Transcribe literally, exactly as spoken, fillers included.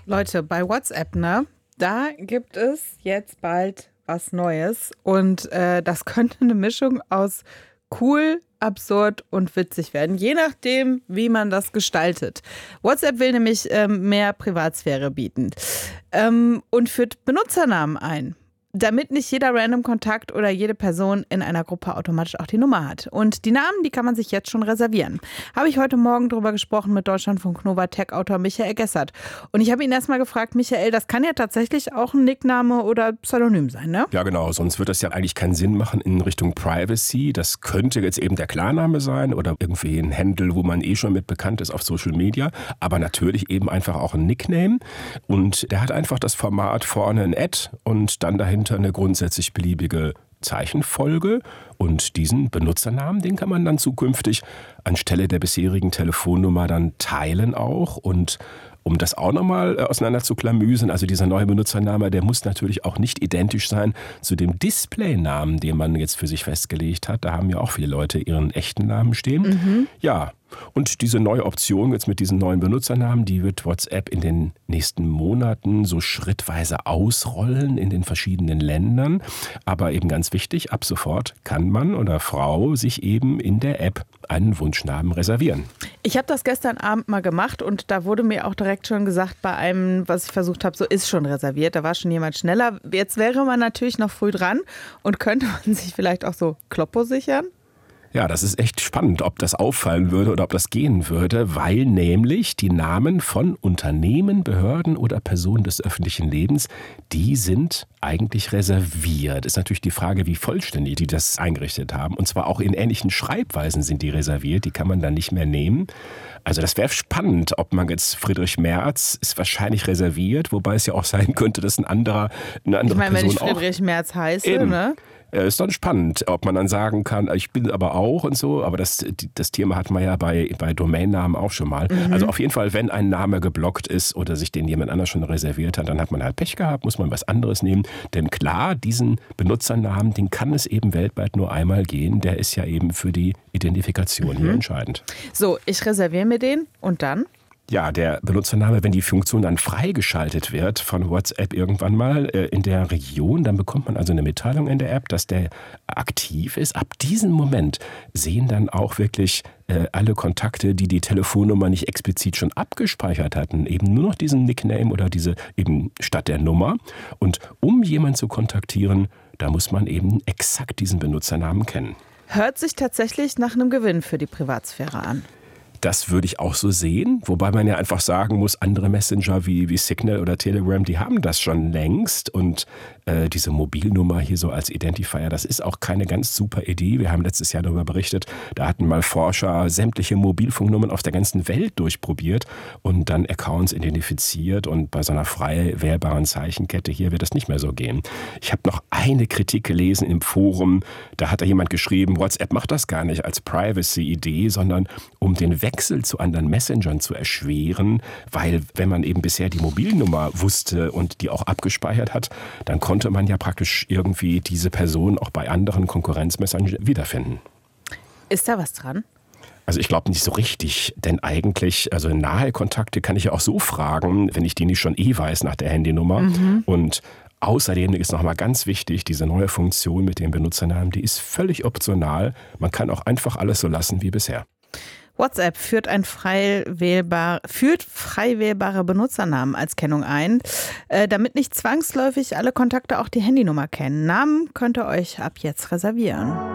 Leute, bei WhatsApp, ne, da gibt es jetzt bald was Neues und äh, das könnte eine Mischung aus cool, absurd und witzig werden, je nachdem, wie man das gestaltet. WhatsApp will nämlich ähm, mehr Privatsphäre bieten ähm, und führt Benutzernamen ein, damit nicht jeder Random-Kontakt oder jede Person in einer Gruppe automatisch auch die Nummer hat. Und die Namen, die kann man sich jetzt schon reservieren. Habe ich heute Morgen drüber gesprochen mit Deutschlandfunk Nova Tech-Autor Michael Gessert. Und ich habe ihn erstmal gefragt, Michael, das kann ja tatsächlich auch ein Nickname oder Pseudonym sein, ne? Ja, genau. Sonst wird das ja eigentlich keinen Sinn machen in Richtung Privacy. Das könnte jetzt eben der Klarname sein oder irgendwie ein Handle, wo man eh schon mit bekannt ist auf Social Media. Aber natürlich eben einfach auch ein Nickname. Und der hat einfach das Format vorne ein Ad und dann dahinter eine grundsätzlich beliebige Zeichenfolge, und diesen Benutzernamen, den kann man dann zukünftig anstelle der bisherigen Telefonnummer dann teilen auch. Und um das auch nochmal auseinander zu klamüsern, also dieser neue Benutzername, der muss natürlich auch nicht identisch sein zu dem Displaynamen, den man jetzt für sich festgelegt hat. Da haben ja auch viele Leute ihren echten Namen stehen. Mhm. Ja, und diese neue Option jetzt mit diesen neuen Benutzernamen, die wird WhatsApp in den nächsten Monaten so schrittweise ausrollen in den verschiedenen Ländern. Aber eben ganz wichtig, ab sofort kann Mann oder Frau sich eben in der App einen Wunschnamen reservieren. Ich habe das gestern Abend mal gemacht und da wurde mir auch direkt schon gesagt, bei einem, was ich versucht habe, so ist schon reserviert. Da war schon jemand schneller. Jetzt wäre man natürlich noch früh dran und könnte man sich vielleicht auch so Kloppo sichern. Ja, das ist echt spannend, ob das auffallen würde oder ob das gehen würde, weil nämlich die Namen von Unternehmen, Behörden oder Personen des öffentlichen Lebens, die sind eigentlich reserviert. Ist natürlich die Frage, wie vollständig die das eingerichtet haben. Und zwar auch in ähnlichen Schreibweisen sind die reserviert, die kann man dann nicht mehr nehmen. Also das wäre spannend, ob man jetzt Friedrich Merz ist wahrscheinlich reserviert, wobei es ja auch sein könnte, dass ein anderer, eine andere ich meine, Person wenn ich Friedrich auch Merz heiße, eben. ne? Ist dann spannend, ob man dann sagen kann, ich bin aber auch und so, aber das, das Thema hat man ja bei, bei Domainnamen auch schon mal. Mhm. Also auf jeden Fall, wenn ein Name geblockt ist oder sich den jemand anders schon reserviert hat, dann hat man halt Pech gehabt, muss man was anderes nehmen. Denn klar, diesen Benutzernamen, den kann es eben weltweit nur einmal gehen, der ist ja eben für die Identifikation mhm. hier entscheidend. So, ich reserviere mir den und dann? Ja, der Benutzername, wenn die Funktion dann freigeschaltet wird von WhatsApp irgendwann mal äh, in der Region, dann bekommt man also eine Mitteilung in der App, dass der aktiv ist. Ab diesem Moment sehen dann auch wirklich äh, alle Kontakte, die die Telefonnummer nicht explizit schon abgespeichert hatten, eben nur noch diesen Nickname oder diese eben statt der Nummer. Und um jemanden zu kontaktieren, da muss man eben exakt diesen Benutzernamen kennen. Hört sich tatsächlich nach einem Gewinn für die Privatsphäre an. Das würde ich auch so sehen, wobei man ja einfach sagen muss, andere Messenger wie, wie Signal oder Telegram, die haben das schon längst und äh, diese Mobilnummer hier so als Identifier, das ist auch keine ganz super Idee. Wir haben letztes Jahr darüber berichtet, da hatten mal Forscher sämtliche Mobilfunknummern auf der ganzen Welt durchprobiert und dann Accounts identifiziert und bei so einer frei wählbaren Zeichenkette hier wird das nicht mehr so gehen. Ich habe noch eine Kritik gelesen im Forum, da hat da jemand geschrieben, WhatsApp macht das gar nicht als Privacy-Idee, sondern um den Wechsel zu anderen Messengern zu erschweren, weil wenn man eben bisher die Mobilnummer wusste und die auch abgespeichert hat, dann konnte man ja praktisch irgendwie diese Person auch bei anderen Konkurrenzmessengern wiederfinden. Ist da was dran? Also ich glaube nicht so richtig, denn eigentlich, also nahe Kontakte kann ich ja auch so fragen, wenn ich die nicht schon eh weiß nach der Handynummer. Mhm. Und außerdem ist nochmal ganz wichtig, diese neue Funktion mit dem Benutzernamen, die ist völlig optional. Man kann auch einfach alles so lassen wie bisher. WhatsApp führt, ein frei wählbar, führt frei wählbare Benutzernamen als Kennung ein, äh, damit nicht zwangsläufig alle Kontakte auch die Handynummer kennen. Namen könnt ihr euch ab jetzt reservieren.